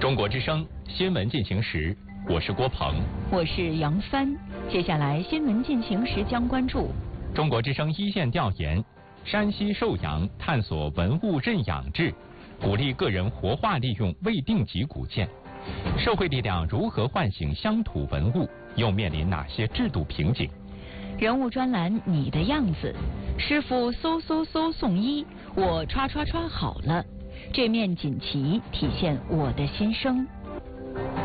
中国之声新闻进行时，我是郭鹏， 我是杨帆。接下来新闻进行时将关注中国之声一线调研：山西寿阳探索文物认养制，鼓励个人活化利用未定级古建。社会力量如何唤醒乡土文物？又面临哪些制度瓶颈？ 人物专栏你的样子，师傅嗖送医，我刷好了。这面锦旗体现我的心声。